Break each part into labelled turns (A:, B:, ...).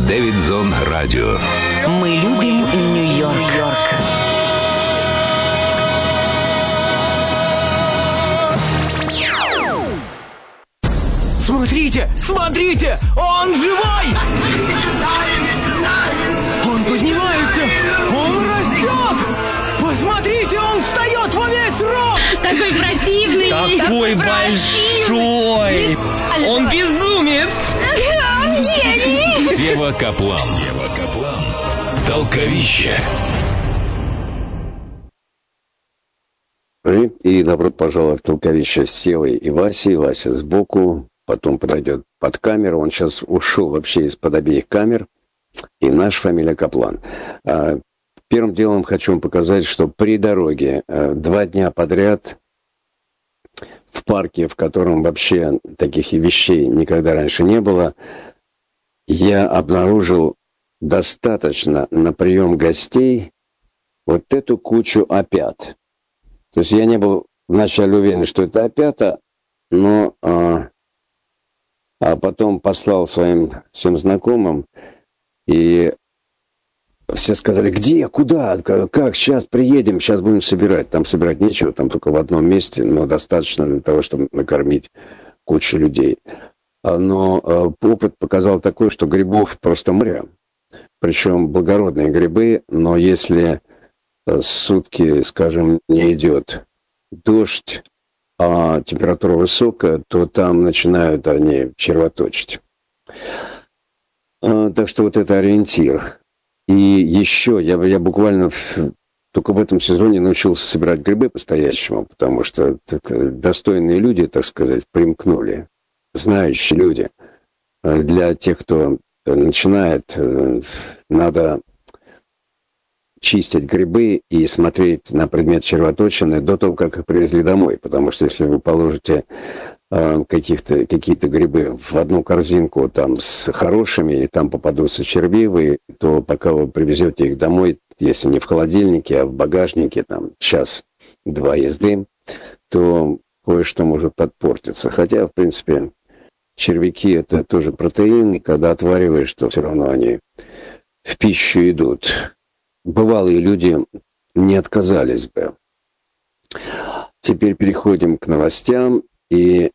A: Дэвидзон Радио.
B: Мы любим Нью-Йорк.
C: Смотрите, смотрите, он живой! Он поднимается, он растет! Посмотрите, он встает во весь рост!
D: Такой противный!
E: Такой большой! Он безумец!
D: Он гений!
A: Сева Каплан. Толковище.
F: И добро пожаловать в толковище с Севой и Васей. Вася сбоку, потом подойдет под камеру. Он сейчас ушел вообще из-под обеих камер. И наша фамилия Каплан. Первым делом хочу вам показать, что при дороге 2 дня подряд в парке, в котором вообще таких вещей никогда раньше не было, я обнаружил достаточно на прием гостей вот эту кучу опят. То есть я не был вначале уверен, что это опята, но потом послал своим всем знакомым, и все сказали: где, куда, как, сейчас приедем, сейчас будем собирать. Там собирать нечего, там только в одном месте, но достаточно для того, чтобы накормить кучу людей. Но опыт показал такой, что грибов просто море. Причем благородные грибы, но если сутки, скажем, не идет дождь, а температура высокая, то там начинают они червоточить. Так что вот это ориентир. И еще я буквально только в этом сезоне научился собирать грибы по-настоящему, потому что достойные люди, так сказать, примкнули, знающие люди. Для тех, кто начинает, надо чистить грибы и смотреть на предмет червоточины до того, как их привезли домой. Потому что если вы положите какие-то грибы в одну корзинку там с хорошими, и там попадутся червивые, то пока вы привезете их домой, если не в холодильнике, а в багажнике, там час-два езды, то кое-что может подпортиться. Хотя, в принципе, червяки — это тоже протеин, и когда отвариваешь, то все равно они в пищу идут. Бывалые люди не отказались бы. Теперь переходим к новостям. И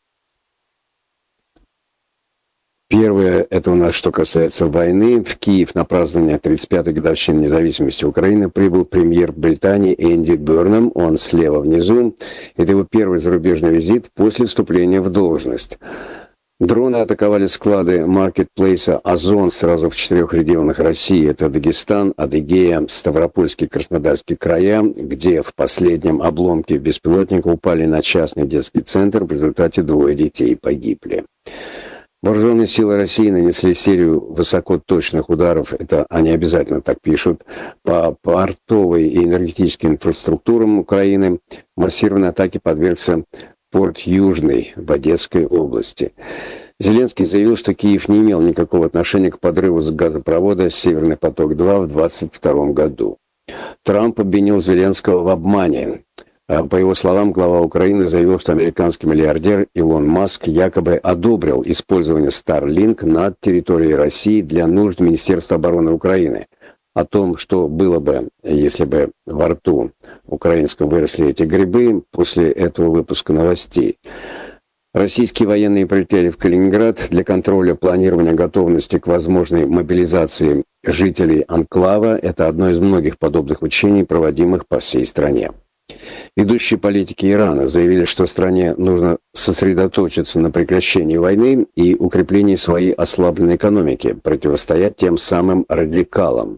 F: первое, это у нас что касается войны. В Киев на празднование 35-й годовщины независимости Украины прибыл премьер Британии Энди Бернам. Он слева внизу. Это его первый зарубежный визит после вступления в должность. Дроны атаковали склады маркетплейса «Озон» сразу в 4 регионах России. Это Дагестан, Адыгея, Ставропольский, Краснодарский края, где в последнем обломке беспилотника упали на частный детский центр. В результате 2 детей погибли. Вооруженные силы России нанесли серию высокоточных ударов, это они обязательно так пишут, по портовой и энергетической инфраструктурам Украины. Массированной атаке подвергся порт Южный в Одесской области. Зеленский заявил, что Киев не имел никакого отношения к подрыву с газопровода «Северный поток-2» в 2022 году. Трамп обвинил Зеленского в обмане. По его словам, глава Украины заявил, что американский миллиардер Илон Маск якобы одобрил использование Starlink над территорией России для нужд Министерства обороны Украины. О том, что было бы, если бы во рту украинского выросли эти грибы, после этого выпуска новостей. Российские военные прилетели в Калининград для контроля планирования готовности к возможной мобилизации жителей анклава. Это одно из многих подобных учений, проводимых по всей стране. Ведущие политики Ирана заявили, что стране нужно сосредоточиться на прекращении войны и укреплении своей ослабленной экономики, противостоять тем самым радикалам.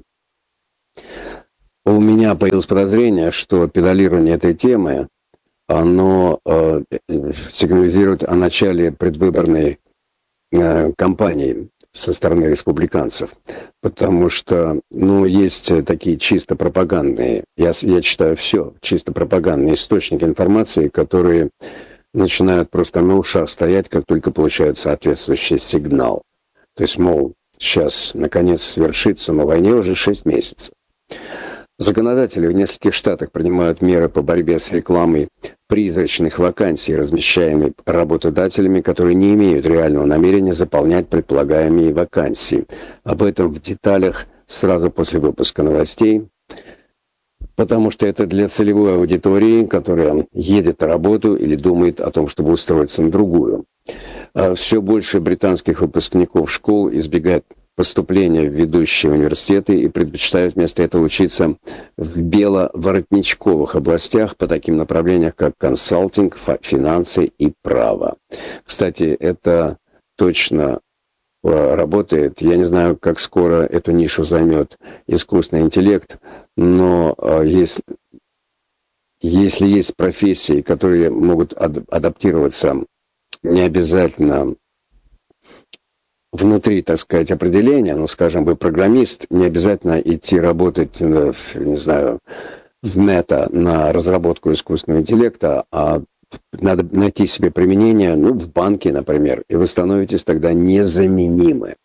F: У меня появилось подозрение, что педалирование этой темы, оно сигнализирует о начале предвыборной кампании со стороны республиканцев. Потому что, есть такие чисто пропагандные, я читаю все, чисто пропагандные источники информации, которые начинают просто на ушах стоять, как только получают соответствующий сигнал. То есть, мол, сейчас наконец свершится, но войне уже 6 месяцев. Законодатели в нескольких штатах принимают меры по борьбе с рекламой призрачных вакансий, размещаемых работодателями, которые не имеют реального намерения заполнять предполагаемые вакансии. Об этом в деталях сразу после выпуска новостей, потому что это для целевой аудитории, которая едет на работу или думает о том, чтобы устроиться на другую. Все больше британских выпускников школ избегают поступления в ведущие университеты и предпочитают вместо этого учиться в беловоротничковых областях по таким направлениям, как консалтинг, финансы и право. Кстати, это точно работает. Я не знаю, как скоро эту нишу займет искусственный интеллект, но если есть профессии, которые могут адаптироваться не обязательно внутри, так сказать, определения, ну, скажем, вы программист, не обязательно идти работать, не знаю, в Мета на разработку искусственного интеллекта, а надо найти себе применение, ну, в банке, например, и вы становитесь тогда незаменимы.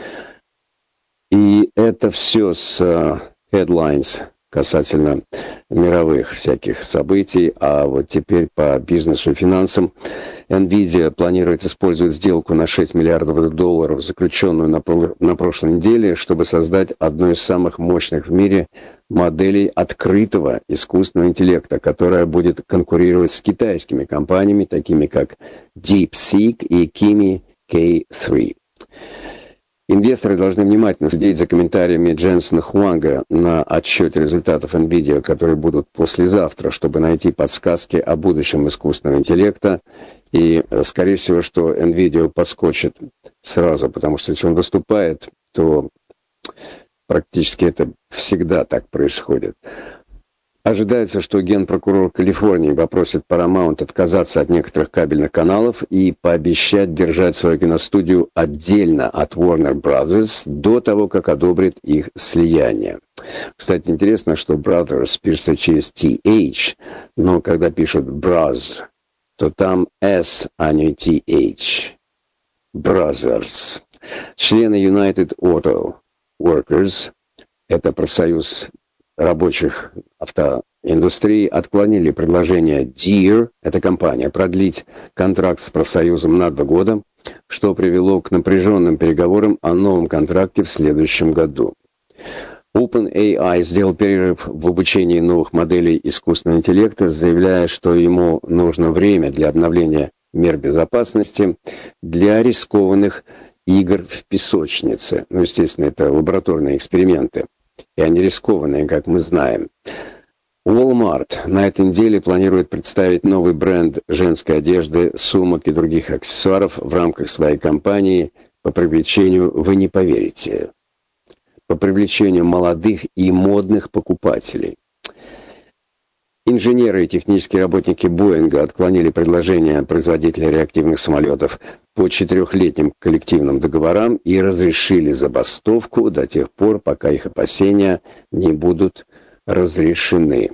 F: И это все с headlines касательно мировых всяких событий, а вот теперь по бизнесу и финансам. NVIDIA планирует использовать сделку на $6 миллиардов, заключенную на прошлой неделе, чтобы создать одну из самых мощных в мире моделей открытого искусственного интеллекта, которая будет конкурировать с китайскими компаниями, такими как DeepSeek и Kimi K3. Инвесторы должны внимательно следить за комментариями Дженсена Хуанга на отчете результатов NVIDIA, которые будут послезавтра, чтобы найти подсказки о будущем искусственного интеллекта. И, скорее всего, что NVIDIA подскочит сразу, потому что если он выступает, то практически это всегда так происходит. Ожидается, что генпрокурор Калифорнии попросит Paramount отказаться от некоторых кабельных каналов и пообещать держать свою киностудию отдельно от Warner Brothers до того, как одобрит их слияние. Кстати, интересно, что Brothers пишется через TH, но когда пишут Bros, то там S, а не TH. Brothers. Члены United Auto Workers, это профсоюз рабочих автоиндустрии, отклонили предложение Deere, эта компания, продлить контракт с профсоюзом на 2 года, что привело к напряженным переговорам о новом контракте в следующем году. OpenAI сделал перерыв в обучении новых моделей искусственного интеллекта, заявляя, что ему нужно время для обновления мер безопасности для рискованных игр в песочнице. Ну, естественно, это лабораторные эксперименты. И они рискованные, как мы знаем. Walmart на этой неделе планирует представить новый бренд женской одежды, сумок и других аксессуаров в рамках своей кампании по привлечению, вы не поверите, по привлечению молодых и модных покупателей. Инженеры и технические работники Боинга отклонили предложение производителя реактивных самолетов по 4-летним коллективным договорам и разрешили забастовку до тех пор, пока их опасения не будут разрешены.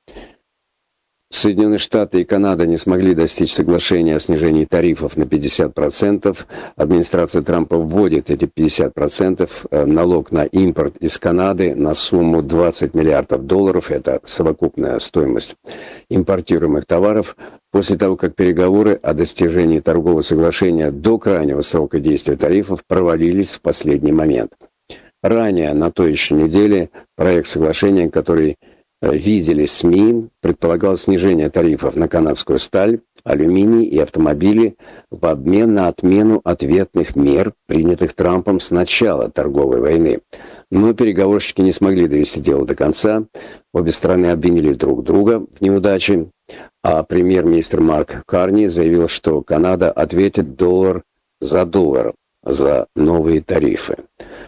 F: Соединенные Штаты и Канада не смогли достичь соглашения о снижении тарифов на 50%. Администрация Трампа вводит эти 50% налог на импорт из Канады на сумму $20 миллиардов. Это совокупная стоимость импортируемых товаров. После того, как переговоры о достижении торгового соглашения до крайнего срока действия тарифов провалились в последний момент. Ранее, на той еще неделе, проект соглашения, который видели СМИ, предполагал снижение тарифов на канадскую сталь, алюминий и автомобили в обмен на отмену ответных мер, принятых Трампом с начала торговой войны. Но переговорщики не смогли довести дело до конца. Обе стороны обвинили друг друга в неудаче, а премьер-министр Марк Карни заявил, что Канада ответит $1 за $1 за новые тарифы.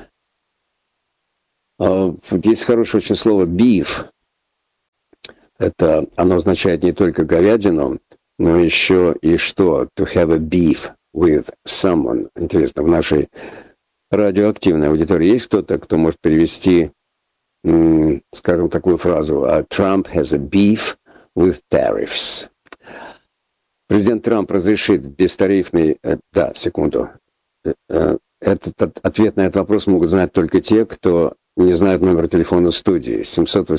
F: Есть хорошее очень слово «beef». Оно означает не только говядину, но еще и что? To have a beef with someone. Интересно, в нашей радиоактивной аудитории есть кто-то, кто может перевести, скажем, такую фразу Trump has a beef with tariffs. Президент Трамп разрешит бестарифный... секунду. Ответ на этот вопрос могут знать только те, кто не знают номер телефона студии.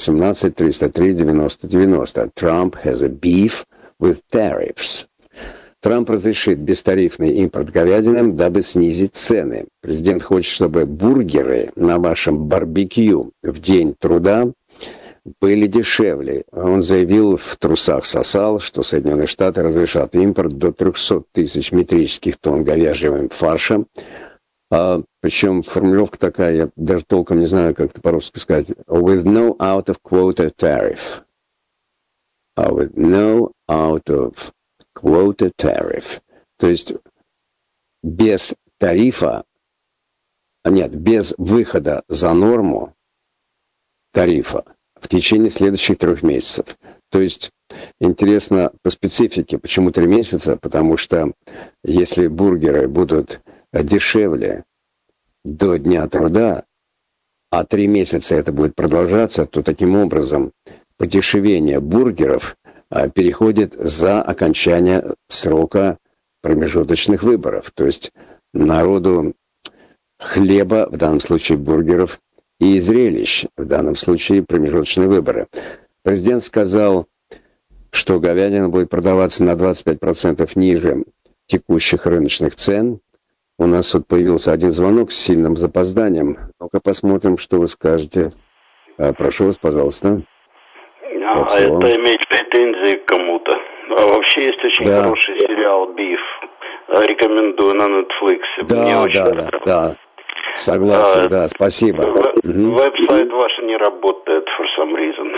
F: 718-303-90-90. Trump has a beef with tariffs. Трамп разрешит бестарифный импорт говядины, дабы снизить цены. Президент хочет, чтобы бургеры на вашем барбекю в день труда были дешевле. Он заявил, в трусах сосал, что Соединенные Штаты разрешат импорт до 300 тысяч метрических тонн говяжьего фарша. Причем формулировка такая, я даже толком не знаю, как это по-русски сказать. With no out of quota tariff. With no out of quota tariff. То есть без тарифа, без выхода за норму тарифа в течение следующих 3 месяцев. То есть, интересно по специфике, почему 3 месяца? Потому что если бургеры будут дешевле до Дня труда, а 3 месяца это будет продолжаться, то таким образом подешевение бургеров переходит за окончание срока промежуточных выборов. То есть народу хлеба, в данном случае бургеров, и зрелищ, в данном случае промежуточные выборы. Президент сказал, что говядина будет продаваться на 25% ниже текущих рыночных цен. У нас тут появился один звонок с сильным запозданием. Ну-ка посмотрим, что вы скажете. Прошу вас, пожалуйста.
G: Это иметь претензии к кому-то. А вообще есть очень хороший сериал «Биф». Рекомендую на Netflix.
F: Да. Согласен, спасибо.
G: Веб-сайт ваш не работает for some reasons.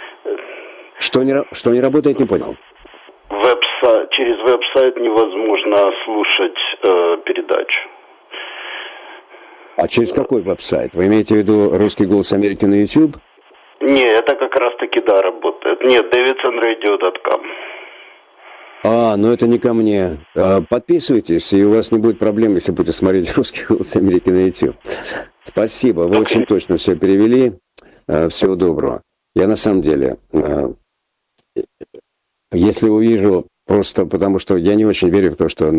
F: Что не работает, не понял.
G: Через веб-сайт невозможно слушать передачу.
F: А через какой веб-сайт? Вы имеете в виду «Русский голос Америки» на YouTube?
G: Не, это как раз-таки работает. Нет, davidsonradio.com.
F: Ну это не ко мне. Подписывайтесь, и у вас не будет проблем, если будете смотреть «Русский голос Америки» на YouTube. Спасибо, вы очень точно все перевели. Всего доброго. Я на самом деле, если увижу, просто потому что я не очень верю в то, что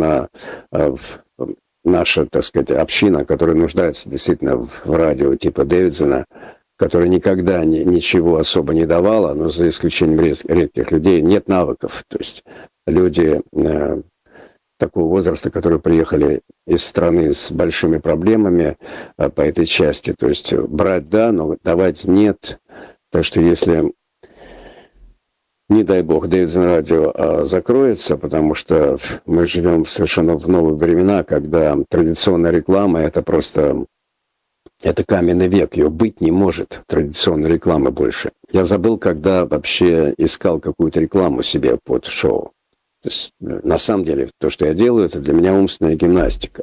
F: наша, так сказать, община, которая нуждается действительно в радио типа Дэвидсона, которая никогда ничего особо не давала, но за исключением редких людей, нет навыков. То есть люди такого возраста, которые приехали из страны с большими проблемами по этой части. То есть брать да, но давать нет. Так что если, не дай бог, Дэвидсон радио закроется, потому что мы живем совершенно в новые времена, когда традиционная реклама это просто... Это каменный век, ее быть не может, традиционной рекламы больше. Я забыл, когда вообще искал какую-то рекламу себе под шоу. То есть, на самом деле, то, что я делаю, это для меня умственная гимнастика.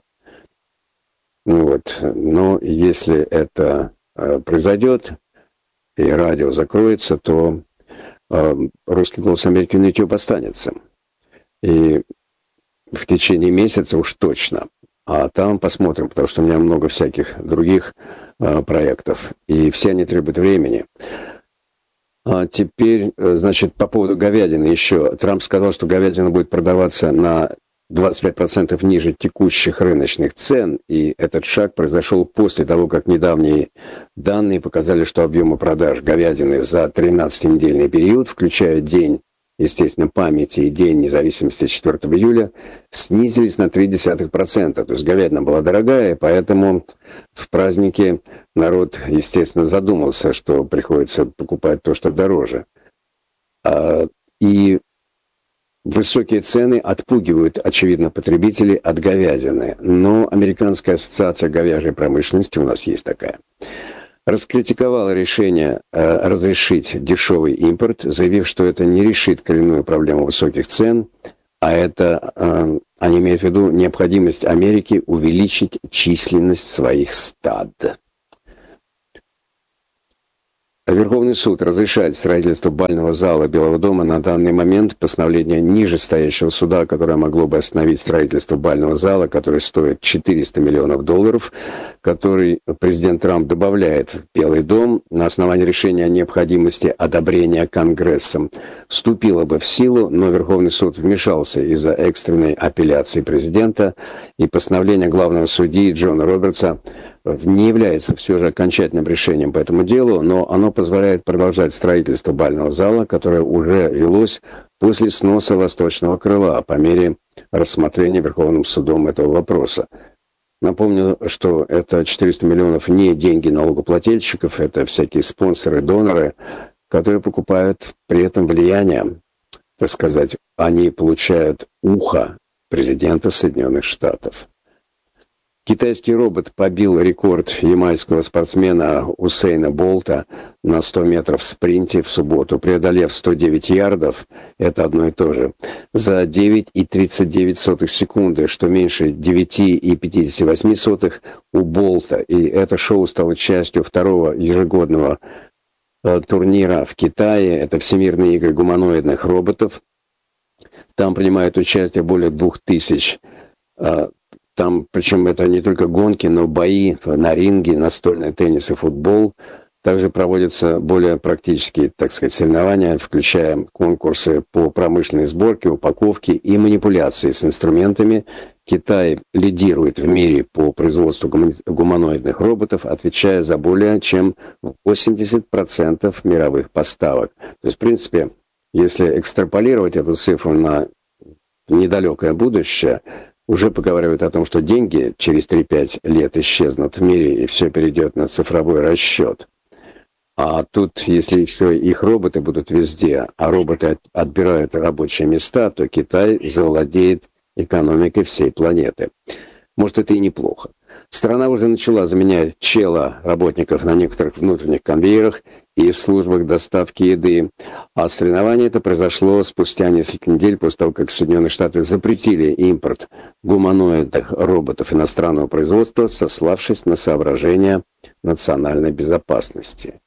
F: Но если это произойдет, и радио закроется, то «Русский голос Америки» на YouTube останется. И в течение месяца уж точно. А там посмотрим, потому что у меня много всяких других проектов, и все они требуют времени. Теперь, значит, по поводу говядины еще. Трамп сказал, что говядина будет продаваться на 25% ниже текущих рыночных цен, и этот шаг произошел после того, как недавние данные показали, что объемы продаж говядины за 13-недельный период, включая день, естественно, памяти и День независимости 4 июля, снизились на 0,3%. То есть говядина была дорогая, поэтому в празднике народ, естественно, задумался, что приходится покупать то, что дороже. И высокие цены отпугивают, очевидно, потребителей от говядины. Но Американская ассоциация говяжьей промышленности, у нас есть такая, раскритиковала решение разрешить дешевый импорт, заявив, что это не решит коренную проблему высоких цен, а это, они имеют в виду необходимость Америки увеличить численность своих стад. Верховный суд разрешает строительство бального зала Белого дома на данный момент. Постановление нижестоящего суда, которое могло бы остановить строительство бального зала, который стоит $400 миллионов, который президент Трамп добавляет в Белый дом на основании решения о необходимости одобрения Конгрессом, вступила бы в силу, но Верховный суд вмешался из-за экстренной апелляции президента, и постановление главного судьи Джона Робертса не является все же окончательным решением по этому делу, но оно позволяет продолжать строительство бального зала, которое уже велось после сноса восточного крыла по мере рассмотрения Верховным судом этого вопроса. Напомню, что это 400 миллионов не деньги налогоплательщиков, это всякие спонсоры, доноры, которые покупают при этом влияние, так сказать, они получают ухо президента Соединенных Штатов. Китайский робот побил рекорд ямайского спортсмена Усейна Болта на 100 метров в спринте в субботу, преодолев 109 ярдов, это одно и то же, за 9,39 секунды, что меньше 9,58 у Болта. И это шоу стало частью второго ежегодного турнира в Китае. Это Всемирные игры гуманоидных роботов. Там принимают участие более 2000. Там, причем это не только гонки, но бои на ринге, настольный теннис и футбол. Также проводятся более практические, так сказать, соревнования, включая конкурсы по промышленной сборке, упаковке и манипуляции с инструментами. Китай лидирует в мире по производству гуманоидных роботов, отвечая за более чем 80% мировых поставок. То есть, в принципе, если экстраполировать эту цифру на недалекое будущее, уже поговаривают о том, что деньги через 3-5 лет исчезнут в мире, и все перейдет на цифровой расчет. А тут, если еще их роботы будут везде, а роботы отбирают рабочие места, то Китай завладеет экономикой всей планеты. Может, это и неплохо. Страна уже начала заменять чела работников на некоторых внутренних конвейерах и в службах доставки еды. А соревнование это произошло спустя несколько недель после того, как Соединенные Штаты запретили импорт гуманоидных роботов иностранного производства, сославшись на соображения национальной безопасности.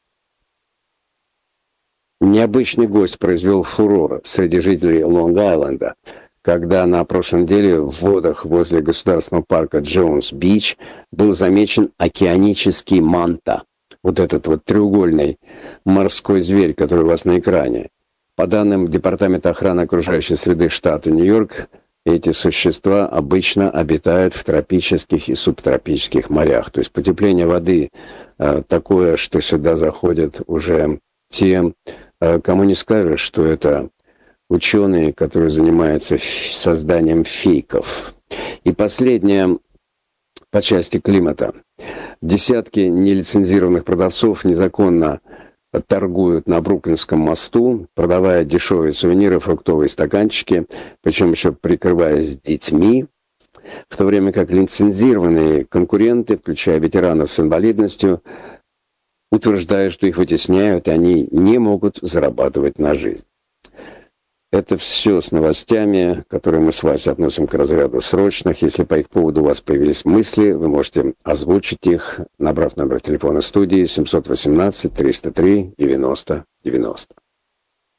F: Необычный гость произвел фурор среди жителей Лонг-Айленда, когда на прошлой неделе в водах возле государственного парка Джонс-Бич был замечен океанический манта. Вот этот вот треугольный морской зверь, который у вас на экране. По данным Департамента охраны окружающей среды штата Нью-Йорк, эти существа обычно обитают в тропических и субтропических морях. То есть потепление воды такое, что сюда заходят уже те, кому не скажешь, что это ученые, которые занимаются созданием фейков. И последнее по части климата. Десятки нелицензированных продавцов незаконно торгуют на Бруклинском мосту, продавая дешевые сувениры, фруктовые стаканчики, причем еще прикрываясь детьми, в то время как лицензированные конкуренты, включая ветеранов с инвалидностью, утверждают, что их вытесняют, и они не могут зарабатывать на жизнь. Это все с новостями, которые мы с Васей относим к разряду срочных. Если по их поводу у вас появились мысли, вы можете озвучить их, набрав номер телефона студии 718-303-90-90.